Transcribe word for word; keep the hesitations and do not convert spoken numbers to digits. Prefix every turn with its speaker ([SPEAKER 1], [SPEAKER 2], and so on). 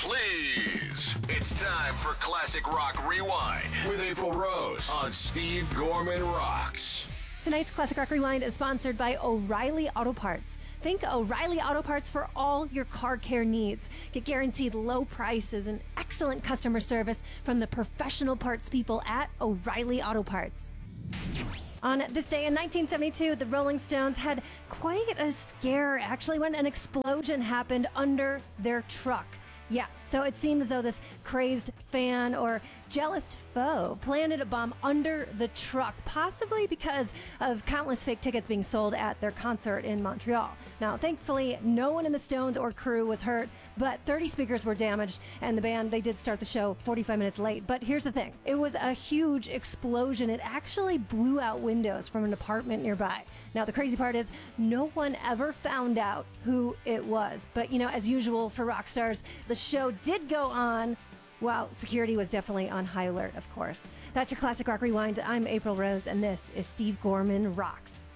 [SPEAKER 1] Please. It's time for Classic Rock Rewind with April Rose on Steve Gorman Rocks.
[SPEAKER 2] Tonight's Classic Rock Rewind is sponsored by O'Reilly Auto Parts. Think O'Reilly Auto Parts for all your car care needs. Get guaranteed low prices and excellent customer service from the professional parts people at O'Reilly Auto Parts. On this day in nineteen seventy-two, the Rolling Stones had quite a scare, actually, when an explosion happened under their truck. Yeah, so it seemed as though this crazed fan or jealous foe planted a bomb under the truck, possibly because of countless fake tickets being sold at their concert in Montreal. Now, thankfully, no one in the Stones or crew was hurt, but thirty speakers were damaged, and the band, they did start the show forty-five minutes late. But here's the thing. It was a huge explosion. It actually blew out windows from an apartment nearby. Now, the crazy part is no one ever found out who it was. But, you know, as usual for rock stars, the show did go on while security was definitely on high alert, of course. That's your Classic Rock Rewind. I'm April Rose, and this is Steve Gorman Rocks.